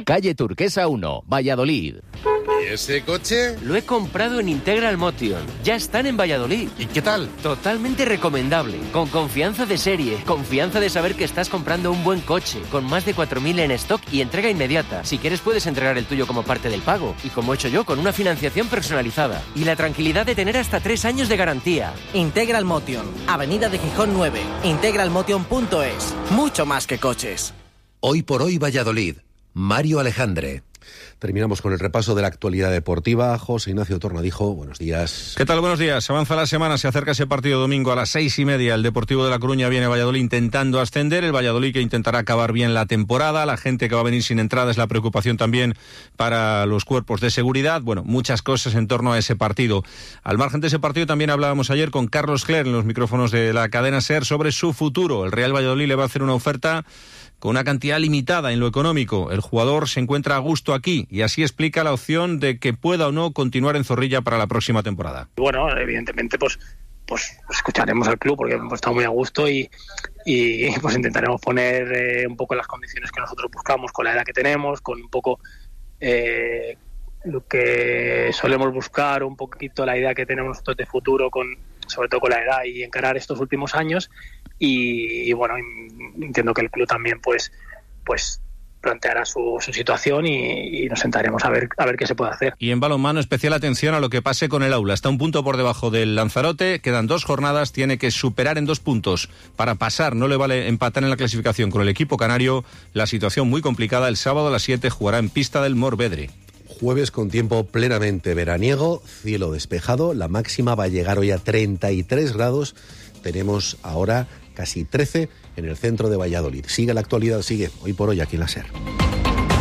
Calle Turquesa 1, Valladolid. ¿Y ese coche? Lo he comprado en Integral Motion. Ya están en Valladolid. ¿Y qué tal? Totalmente recomendable. Con confianza de serie. Confianza de saber que estás comprando un buen coche. Con más de 4.000 en stock y entrega inmediata. Si quieres puedes entregar el tuyo como parte del pago. Y como he hecho yo, con una financiación personalizada. Y la tranquilidad de tener hasta 3 años de garantía. Integral Motion. Avenida de Gijón 9. integralmotion.es. Mucho más que coches. Hoy por hoy Valladolid. Mario Alejandre. Terminamos con el repaso de la actualidad deportiva. José Ignacio Tornadijo, buenos días. ¿Qué tal? Buenos días. Avanza la semana, se acerca ese partido domingo a las 6:30. El Deportivo de La Coruña viene a Valladolid intentando ascender. El Valladolid que intentará acabar bien la temporada. La gente que va a venir sin entrada es la preocupación también para los cuerpos de seguridad. Bueno, muchas cosas en torno a ese partido. Al margen de ese partido también hablábamos ayer con Carlos Cler en los micrófonos de la cadena SER sobre su futuro. El Real Valladolid le va a hacer una oferta con una cantidad limitada en lo económico. El jugador se encuentra a gusto aquí y así explica la opción de que pueda o no continuar en Zorrilla para la próxima temporada. Bueno, evidentemente pues escucharemos al club porque hemos estado muy a gusto y pues intentaremos poner un poco las condiciones que nosotros buscamos con la edad que tenemos, con un poco lo que solemos buscar, un poquito la idea que tenemos nosotros de futuro, sobre todo con la edad y encarar estos últimos años. Y bueno, entiendo que el club también pues planteará su situación y nos sentaremos a ver qué se puede hacer. Y en balonmano, especial atención a lo que pase con el Aula. Está un punto por debajo del Lanzarote, quedan 2 jornadas, tiene que superar en 2 puntos para pasar, no le vale empatar en la clasificación con el equipo canario. La situación muy complicada, el sábado a las 7 jugará en pista del Morvedre. Jueves con tiempo plenamente veraniego, cielo despejado, la máxima va a llegar hoy a 33 grados, tenemos ahora casi 13 en el centro de Valladolid. Sigue la actualidad, sigue hoy por hoy aquí en la SER.